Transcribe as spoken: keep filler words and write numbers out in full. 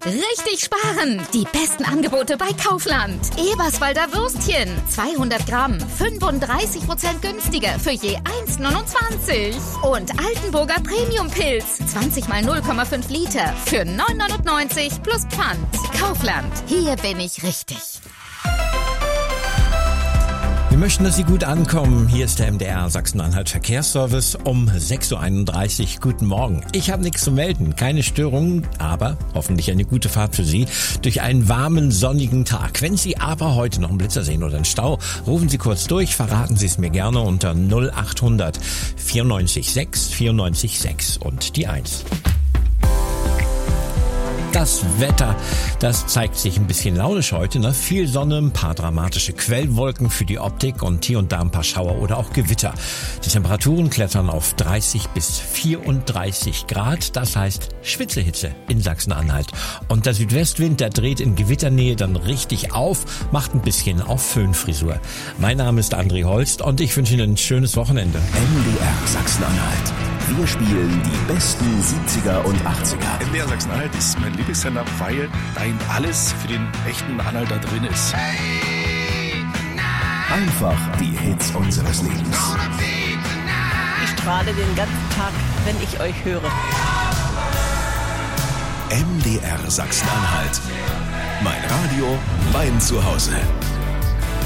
Richtig sparen! Die besten Angebote bei Kaufland. Eberswalder Würstchen. zweihundert Gramm. fünfunddreißig Prozent günstiger für je eins neunundzwanzig. Und Altenburger Premium-Pilz. zwanzig mal null Komma fünf Liter für neun neunundneunzig plus Pfand. Kaufland. Hier bin ich richtig. Wir möchten, dass Sie gut ankommen. Hier ist der M D R Sachsen-Anhalt Verkehrsservice um sechs Uhr einunddreißig. Guten Morgen. Ich habe nichts zu melden, keine Störungen, aber hoffentlich eine gute Fahrt für Sie durch einen warmen, sonnigen Tag. Wenn Sie aber heute noch einen Blitzer sehen oder einen Stau, rufen Sie kurz durch, verraten Sie es mir gerne unter null achthundert vierundneunzig sechs vierundneunzig sechs und die eins. Das Wetter, das zeigt sich ein bisschen launisch heute, ne? Viel Sonne, ein paar dramatische Quellwolken für die Optik und hier und da ein paar Schauer oder auch Gewitter. Die Temperaturen klettern auf dreißig bis vierunddreißig Grad, das heißt Schwitzehitze in Sachsen-Anhalt. Und der Südwestwind, der dreht in Gewitternähe dann richtig auf, macht ein bisschen auf Föhnfrisur. Mein Name ist André Holst und ich wünsche Ihnen ein schönes Wochenende. M D R Sachsen-Anhalt. Wir spielen die besten siebziger und achtziger. M D R Sachsen-Anhalt ist mein Lieblingssender, weil da eben alles für den echten Anhalter drin ist. Einfach die Hits unseres Lebens. Ich strahle den ganzen Tag, wenn ich euch höre. M D R Sachsen-Anhalt. Mein Radio, mein Zuhause.